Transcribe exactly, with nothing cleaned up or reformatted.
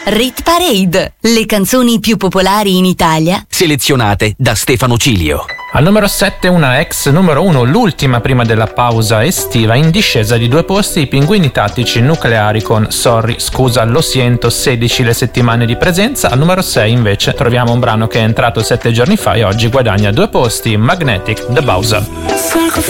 Rit Parade, le canzoni più popolari in Italia, selezionate da Stefano Cilio. Al numero sette una ex numero uno, l'ultima prima della pausa estiva, in discesa di due posti i Pinguini Tattici Nucleari con Sorry, scusa, lo siento, sedici le settimane di presenza. Al numero sei invece troviamo un brano che è entrato sette giorni fa e oggi guadagna due posti, Magnetic, The Bowser. Salgo